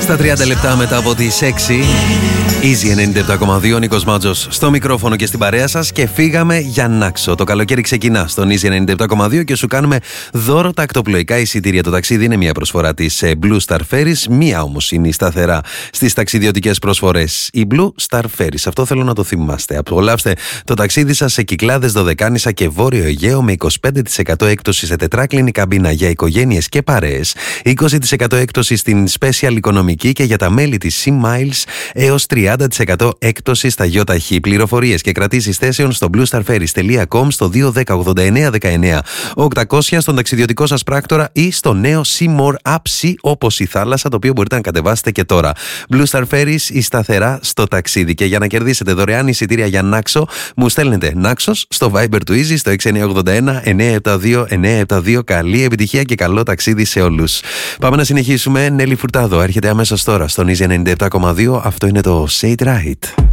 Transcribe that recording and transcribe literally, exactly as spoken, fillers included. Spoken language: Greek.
Στα τριάντα λεπτά μετά από τις έξι, Easy ενενήντα επτά κόμμα δύο, Νίκος Μάτζος στο μικρόφωνο και στην παρέα σας και φύγαμε για Νάξο. Το καλοκαίρι ξεκινά στον Easy ενενήντα επτά κόμμα δύο και σου κάνουμε δώρο τα ακτοπλοϊκά εισιτήρια. Το ταξίδι είναι μια προσφορά της Blue Star Ferries, μία όμως είναι η σταθερά στις ταξιδιωτικές προσφορές. Η Blue Star Ferries, αυτό θέλω να το θυμάστε. Απολαύστε το ταξίδι σας σε Κυκλάδες, Δωδεκάνησα και Βόρειο Αιγαίο με είκοσι πέντε τοις εκατό έκπτωση σε τετράκλινη καμπίνα για οικογένειες και παρέες, είκοσι τοις εκατό έκπτωση στην Special Οικονομική και για τα μέλη της Sea Miles έως τριάντα τοις εκατό έκπτωση στα ΙΟΤΑΧΗ. Πληροφορίες και κρατήσεις θέσεων στο blue star ferries τελεία com, στο δύο ένα μηδέν ογδόντα εννέα δεκαεννέα οκτακόσια, στον ταξιδιωτικό σας πράκτορα ή στο νέο Seamore App, Sea όπως η θάλασσα, το οποίο μπορείτε να κατεβάσετε και τώρα. Blue Star Ferries, η σταθερά στο ταξίδι. Και για να κερδίσετε δωρεάν εισιτήρια για Νάξο, μου στέλνετε Νάξος στο Viber του Easy στο έξι εννιά ογδόντα ένα εννέα επτά δύο εννέα επτά δύο. Καλή επιτυχία και καλό ταξίδι σε όλους. Πάμε να συνεχίσουμε. Νέλη Φουρτάδο έρχεται αμέσως τώρα στον Easy ενενήντα επτά κόμμα δύο. Αυτό είναι το Say It Right.